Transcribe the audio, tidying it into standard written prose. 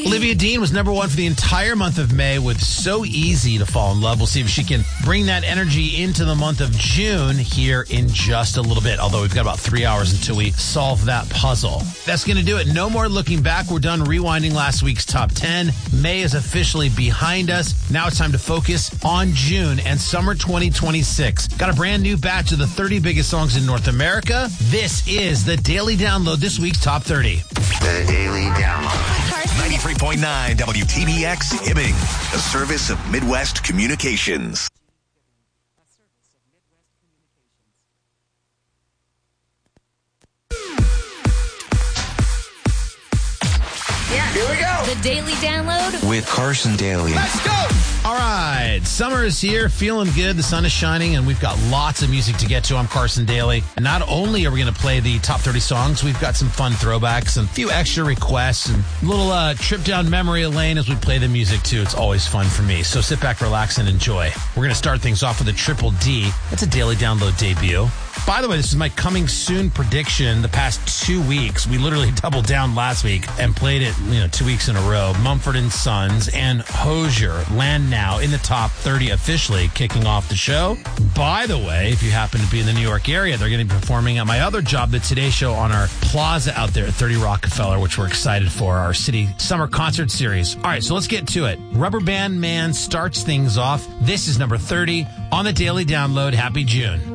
Olivia Dean was number one for the entire month of May with So Easy to Fall in Love. We'll see if she can bring that energy into the month of June here in just a little bit, although we've got about 3 hours until we solve that puzzle. That's going to do it. No more looking back. We're done rewinding last week's top 10. May is officially behind us. Now it's time to focus on June and summer 2026. Got a brand new batch of the 30 biggest songs in North America. This is the Daily Download, this week's top 30. The Daily Download. 93.9 WTBX Hibbing, a service of Midwest Communications. Here we go. The Daily Download with Carson Daly. Let's go. All right, summer is here, feeling good, the sun is shining, and we've got lots of music to get to. I'm Carson Daly. And not only are we going to play the top 30 songs, we've got some fun throwbacks and a few extra requests and a little trip down memory lane as we play the music, too. It's always fun for me. So sit back, relax, and enjoy. We're going to start things off with a Triple D. That's a Daily Download debut. By the way, this is my coming soon prediction the past 2 weeks. We literally doubled down last week and played it, 2 weeks in a row. Mumford & Sons and Hozier land now in the top 30 officially, kicking off the show. By the way, if you happen to be in the New York area, they're going to be performing at my other job, the Today Show, on our plaza out there at 30 Rockefeller, which we're excited for, our city summer concert series. All right, so let's get to it. Rubber Band Man starts things off. This is number 30 on the Daily Download. Happy June.